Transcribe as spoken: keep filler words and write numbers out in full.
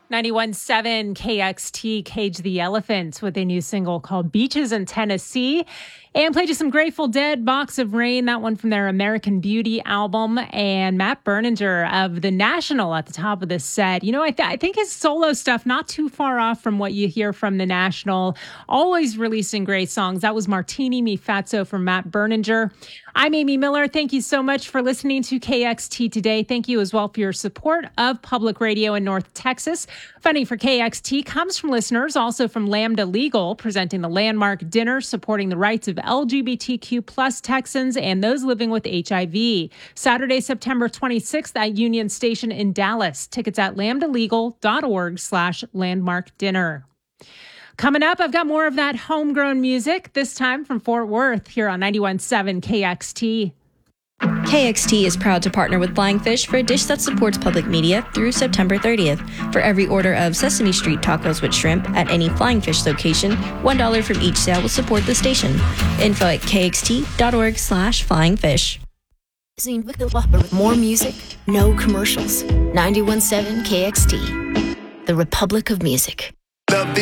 ninety-one point seven K X T Cage the Elephant with a new single called Beaches in Tennessee. And played you some Grateful Dead, Box of Rain, that one from their American Beauty album. And Matt Berninger of The National at the top of this set. You know, I, th- I think his solo stuff not too far off from what you hear from The National. Always releasing great songs. That was Martini Mi Fatso from Matt Berninger. I'm Amy Miller. Thank you so much for listening to K X T today. Thank you as well for your support of public radio in North Texas. Funding for K X T comes from listeners, also from Lambda Legal, presenting the Landmark Dinner, supporting the rights of L G B T Q plus Texans and those living with H I V. Saturday, September twenty-sixth at Union Station in Dallas. Tickets at lambdalegal.org slash landmark dinner. Coming up, I've got more of that homegrown music, this time from Fort Worth, here on ninety-one point seven K X T. K X T is proud to partner with Flying Fish for a dish that supports public media through September thirtieth. For every order of Sesame Street tacos with shrimp at any Flying Fish location, one dollar from each sale will support the station. Info at kxt.org slash flying fish. More music, no commercials. ninety-one point seven K X T, the Republic of Music.